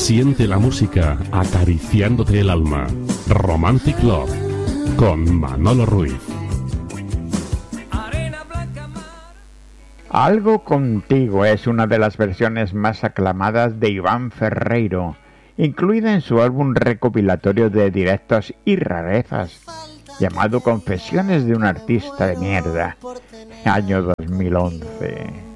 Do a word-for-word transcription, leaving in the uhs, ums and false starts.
Siente la música acariciándote el alma. Romantic Love con Manolo Ruiz. Algo contigo es una de las versiones más aclamadas de Iván Ferreiro, incluida en su álbum recopilatorio de directos y rarezas, llamado Confesiones de un artista de mierda, año dos mil once.